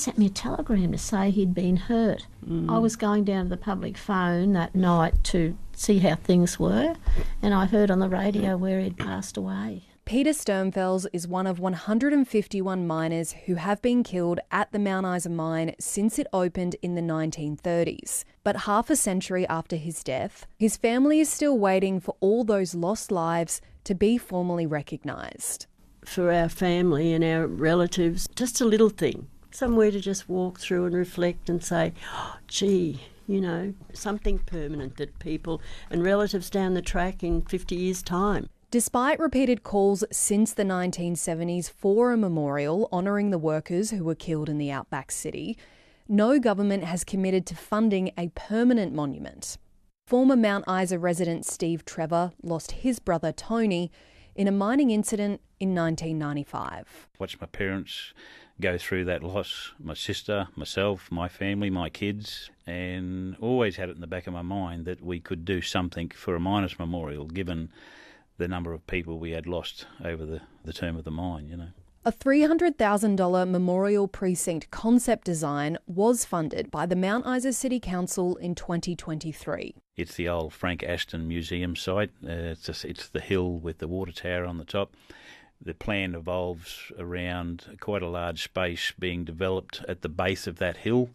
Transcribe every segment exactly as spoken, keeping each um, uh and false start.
sent me a telegram to say he'd been hurt. Mm. I was going down to the public phone that night to see how things were, and I heard on the radio where he'd passed away. Peter Sturmfels is one of one hundred fifty-one miners who have been killed at the Mount Isa mine since it opened in the nineteen thirties. But half a century after his death, his family is still waiting for all those lost lives to be formally recognised. For our family and our relatives, just a little thing, somewhere to just walk through and reflect and say, oh, gee, you know, something permanent that people and relatives down the track in fifty years' time. Despite repeated calls since the nineteen seventies for a memorial honouring the workers who were killed in the outback city, no government has committed to funding a permanent monument. Former Mount Isa resident Steve Trevor lost his brother Tony in a mining incident in nineteen ninety-five. Watched my parents go through that loss, my sister, myself, my family, my kids, and always had it in the back of my mind that we could do something for a miners' memorial given the number of people we had lost over the, the term of the mine, you know. A three hundred thousand dollars memorial precinct concept design was funded by the Mount Isa City Council in twenty twenty-three. It's the old Frank Aston Museum site. Uh, it's, a, it's the hill with the water tower on the top. The plan evolves around quite a large space being developed at the base of that hill,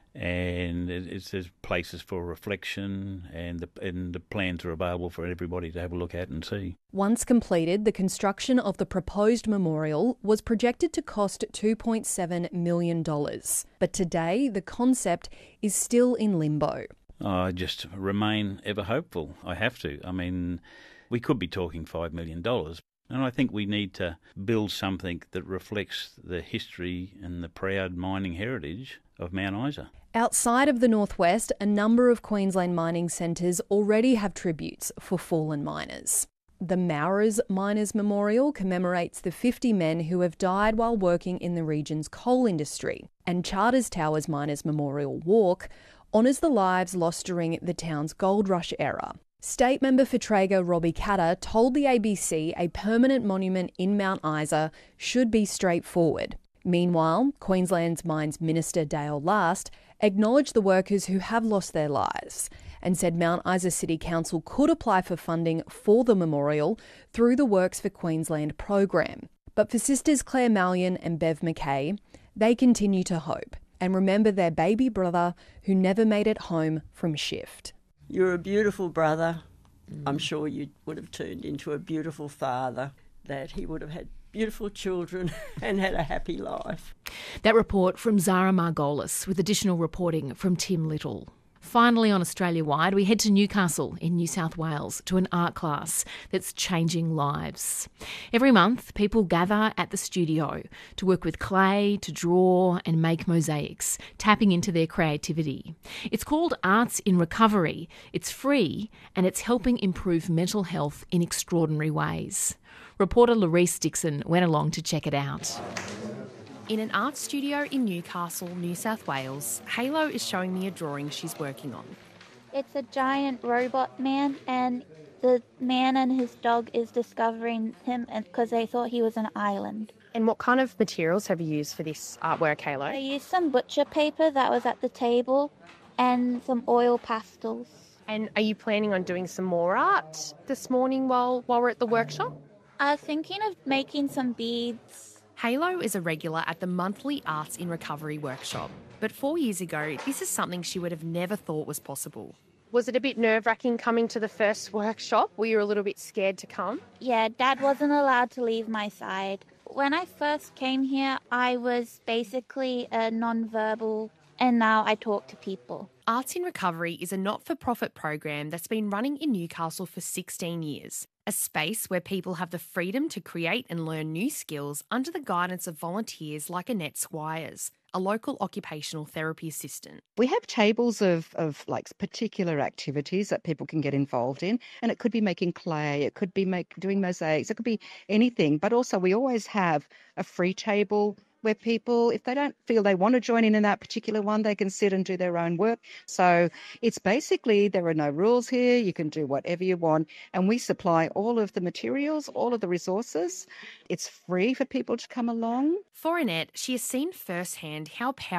and it's, there's places for reflection, and the, and the plans are available for everybody to have a look at and see. Once completed, the construction of the proposed memorial was projected to cost two point seven million dollars. But today, the concept is still in limbo. I just remain ever hopeful. I have to. I mean, we could be talking five million dollars. And I think we need to build something that reflects the history and the proud mining heritage of Mount Isa. Outside of the northwest, a number of Queensland mining centres already have tributes for fallen miners. The Mowras Miners Memorial commemorates the fifty men who have died while working in the region's coal industry, and Charters Towers Miners Memorial Walk honours the lives lost during the town's gold rush era. State member for Traeger Robbie Katter told the A B C a permanent monument in Mount Isa should be straightforward. Meanwhile, Queensland's Mines Minister Dale Last acknowledged the workers who have lost their lives and said Mount Isa City Council could apply for funding for the memorial through the Works for Queensland program. But for sisters Claire Mallion and Bev McKay, they continue to hope and remember their baby brother who never made it home from shift. You're a beautiful brother. Mm. I'm sure you would have turned into a beautiful father, that he would have had beautiful children and had a happy life. That report from Zara Margolis with additional reporting from Tim Little. Finally, on Australia-wide, we head to Newcastle in New South Wales to an art class that's changing lives. Every month, people gather at the studio to work with clay, to draw and make mosaics, tapping into their creativity. It's called Arts in Recovery. It's free and it's helping improve mental health in extraordinary ways. Reporter Laurice Dixon went along to check it out. In an art studio in Newcastle, New South Wales, Halo is showing me a drawing she's working on. It's a giant robot man, and the man and his dog is discovering him because they thought he was an island. And what kind of materials have you used for this artwork, Halo? I used some butcher paper that was at the table and some oil pastels. And are you planning on doing some more art this morning while, while we're at the workshop? I was thinking of making some beads. Halo is a regular at the monthly Arts in Recovery workshop. But four years ago, this is something she would have never thought was possible. Was it a bit nerve-wracking coming to the first workshop? Were you a little bit scared to come? Yeah, Dad wasn't allowed to leave my side. When I first came here, I was basically a non-verbal, and now I talk to people. Arts in Recovery is a not-for-profit program that's been running in Newcastle for sixteen years. A space where people have the freedom to create and learn new skills under the guidance of volunteers like Annette Squires, a local occupational therapy assistant. We have tables of, of like particular activities that people can get involved in, and it could be making clay, it could be make, doing mosaics, it could be anything. But also we always have a free table where people, if they don't feel they want to join in in that particular one, they can sit and do their own work. So it's basically, there are no rules here. You can do whatever you want. And we supply all of the materials, all of the resources. It's free for people to come along. For Annette, she has seen firsthand how powerful